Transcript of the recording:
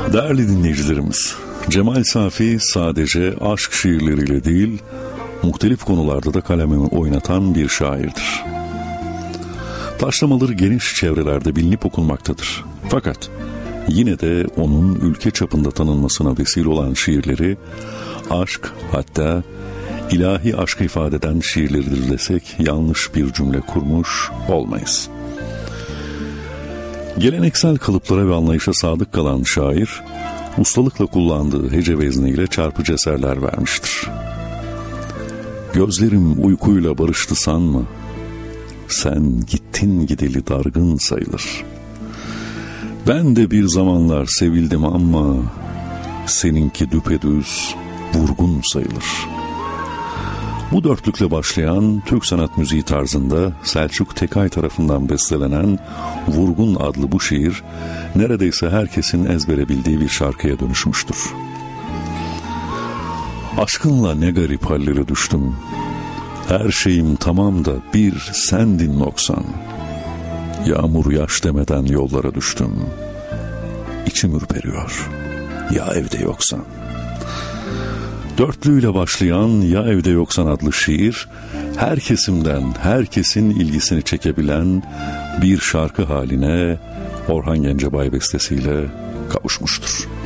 Değerli dinleyicilerimiz, Cemal Safi sadece aşk şiirleriyle değil, muhtelif konularda da kalemini oynatan bir şairdir. Taşlamaları geniş çevrelerde bilinip okunmaktadır. Fakat yine de onun ülke çapında tanınmasına vesile olan şiirleri, aşk, hatta ilahi aşkı ifade eden şiirleridir desek yanlış bir cümle kurmuş olmayız. Geleneksel kalıplara ve anlayışa sadık kalan şair, ustalıkla kullandığı hece vezniyle çarpıcı eserler vermiştir. Gözlerim uykuyla barıştı sanma, sen gittin gideli dargın sayılır. Ben de bir zamanlar sevildim ama seninki düpedüz vurgun sayılır. Bu dörtlükle başlayan Türk sanat müziği tarzında Selçuk Tekay tarafından bestelenen Vurgun adlı bu şiir neredeyse herkesin ezbere bildiği bir şarkıya dönüşmüştür. Aşkınla ne garip hallere düştüm, her şeyim tamam da bir sendin noksan. Yağmur yaş demeden yollara düştüm, İçim ürperiyor ya evde yoksan. Dörtlüyle başlayan Ya Evde Yoksan adlı şiir, her kesimden, herkesin ilgisini çekebilen bir şarkı haline Orhan Gencebay bestesiyle kavuşmuştur.